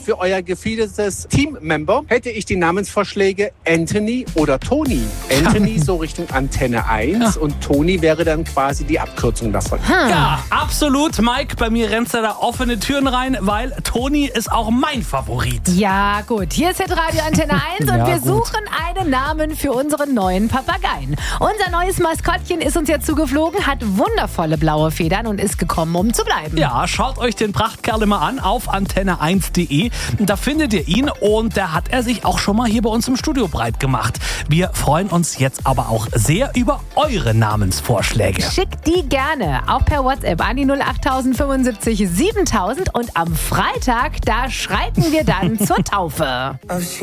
für euer gefiedertes Teammember hätte ich die Namensvorschläge Anthony oder Toni. Anthony so Richtung Antenne 1 und Toni wäre dann quasi die Abkürzung davon. Ja, absolut, Mike. Bei mir rennst du da offene Türen rein, weil Toni ist auch mein Favorit. Ja, gut. Hier ist Hitradio Antenne 1 und Ja, wir gut. suchen einen Namen für unseren neuen Papageien. Unser neues Maskottchen ist uns jetzt zugeflogen, hat wundervolle blaue Federn und ist gekommen, um zu bleiben. Ja, schaut euch den Prachtkerl immer an auf antenne1.de. Da findet ihr ihn und da hat er sich auch schon mal hier bei uns im Studio breit gemacht. Wir freuen uns jetzt aber auch sehr über eure Namensvorschläge. Schickt die gerne auch per WhatsApp an die 08075 7000 und am Freitag, da schreiten wir dann zur Taufe.